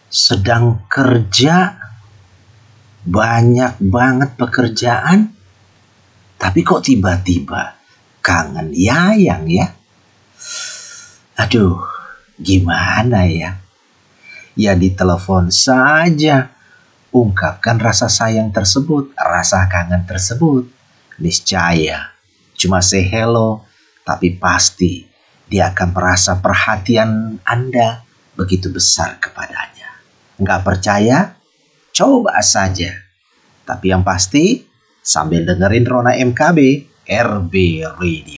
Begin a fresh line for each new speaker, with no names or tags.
sedang kerja, banyak banget pekerjaan, tapi kok tiba-tiba kangen Yayang ya? Aduh, gimana ya? Ya ditelepon saja, ungkapkan rasa sayang tersebut, rasa kangen tersebut. Niscaya, cuma say hello, tapi pasti dia akan merasa perhatian Anda begitu besar kepadanya. Nggak percaya? Coba saja. Tapi yang pasti, sambil dengerin Rona MKB, RB Radio.